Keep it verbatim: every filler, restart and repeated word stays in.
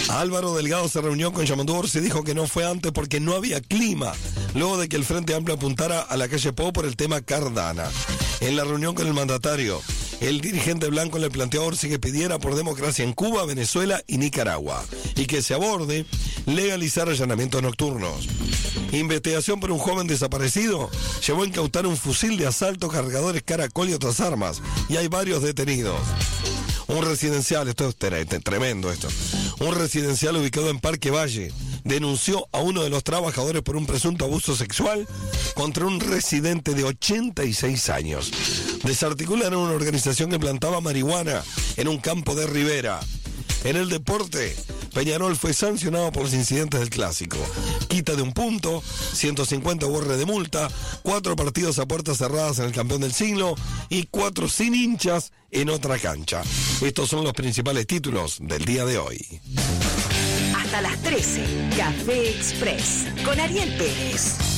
Álvaro Delgado se reunió con Yamandú Orsi y dijo que no fue antes porque no había clima, luego de que el Frente Amplio apuntara a la calle Pou por el tema Cardana. En la reunión con el mandatario, el dirigente blanco le planteó a Orsi que pidiera por democracia en Cuba, Venezuela y Nicaragua, y que se aborde legalizar allanamientos nocturnos. Investigación por un joven desaparecido llevó a incautar un fusil de asalto, cargadores Caracol y otras armas, y hay varios detenidos. Un residencial, esto es tremendo esto, un residencial ubicado en Parque Valle denunció a uno de los trabajadores por un presunto abuso sexual contra un residente de ochenta y seis años. Desarticularon una organización que plantaba marihuana en un campo de Rivera. En el deporte, Peñarol fue sancionado por los incidentes del Clásico. Quita de un punto, ciento cincuenta U R de multa, cuatro partidos a puertas cerradas en el campeón del siglo y cuatro sin hinchas en otra cancha. Estos son los principales títulos del día de hoy. Hasta las trece, Café Express, con Ariel Pérez.